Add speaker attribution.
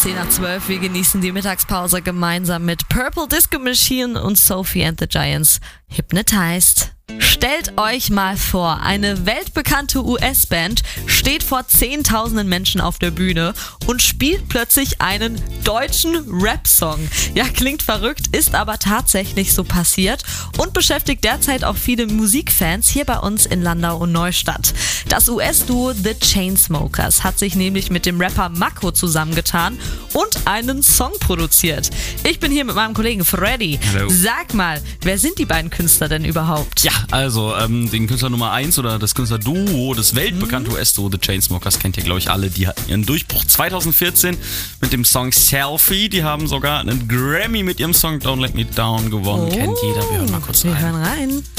Speaker 1: 10:12. Wir genießen die Mittagspause gemeinsam mit Purple Disco Machine und Sophie and the Giants. Hypnotized. Stellt euch mal vor, eine weltbekannte US-Band steht vor Zehntausenden Menschen auf der Bühne und spielt plötzlich einen deutschen Rap-Song. Ja, klingt verrückt, ist aber tatsächlich so passiert und beschäftigt derzeit auch viele Musikfans hier bei uns in Landau und Neustadt. Das US-Duo The Chainsmokers hat sich nämlich mit dem Rapper Mako zusammengetan und einen Song produziert. Ich bin hier mit meinem Kollegen Freddy.
Speaker 2: Hallo.
Speaker 1: Sag mal, wer sind die beiden Künstler denn überhaupt?
Speaker 2: Ja, also den Künstler Nummer 1 oder das Künstlerduo, das weltbekannte US-Duo The Chainsmokers kennt ihr, glaube ich, alle. Die hatten ihren Durchbruch 2014 mit dem Song Selfie. Die haben sogar einen Grammy mit ihrem Song Don't Let Me Down gewonnen. Kennt jeder. Wir hören mal kurz rein.
Speaker 1: Wir hören rein.